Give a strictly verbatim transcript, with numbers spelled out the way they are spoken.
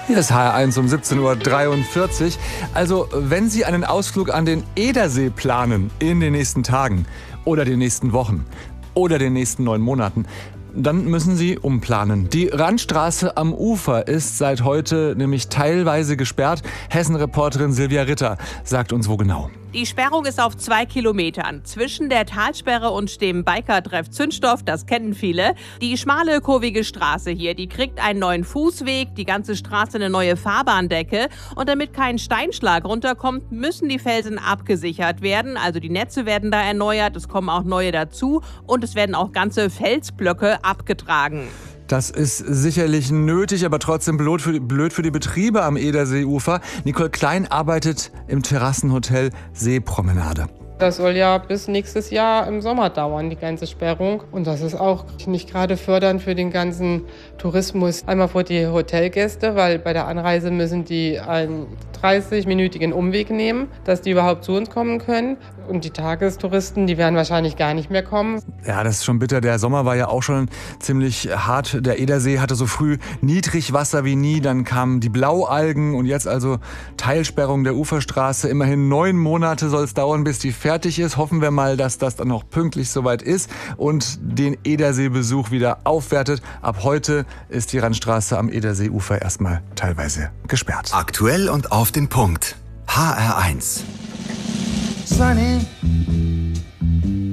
Hier ist H R eins um siebzehn Uhr dreiundvierzig. Also, wenn Sie einen Ausflug an den Edersee planen in den nächsten Tagen oder den nächsten Wochen oder den nächsten neun Monaten, dann müssen Sie umplanen. Die Randstraße am Ufer ist seit heute nämlich teilweise gesperrt. Hessen-Reporterin Silvia Ritter sagt uns wo genau. Die Sperrung ist auf zwei Kilometern zwischen der Talsperre und dem Biker-Treff Zündstoff, das kennen viele. Die schmale, kurvige Straße hier, die kriegt einen neuen Fußweg, die ganze Straße eine neue Fahrbahndecke. Und damit kein Steinschlag runterkommt, müssen die Felsen abgesichert werden. Also die Netze werden da erneuert, es kommen auch neue dazu und es werden auch ganze Felsblöcke abgetragen. Das ist sicherlich nötig, aber trotzdem blöd für, die, blöd für die Betriebe am Ederseeufer. Nicole Klein arbeitet im Terrassenhotel Seepromenade. Das soll ja bis nächstes Jahr im Sommer dauern, die ganze Sperrung. Und das ist auch nicht gerade fördernd für den ganzen Tourismus. Einmal für die Hotelgäste, weil bei der Anreise müssen die einen dreißig-minütigen Umweg nehmen, dass die überhaupt zu uns kommen können. Und die Tagestouristen, die werden wahrscheinlich gar nicht mehr kommen. Ja, das ist schon bitter. Der Sommer war ja auch schon ziemlich hart. Der Edersee hatte so früh Niedrigwasser wie nie. Dann kamen die Blaualgen und jetzt also Teilsperrung der Uferstraße. Immerhin neun Monate soll es dauern, bis die fertig ist. Hoffen wir mal, dass das dann noch pünktlich soweit ist und den Ederseebesuch wieder aufwertet. Ab heute ist die Randstraße am Ederseeufer erstmal teilweise gesperrt. Aktuell und auf den Punkt. H R eins. Sunny.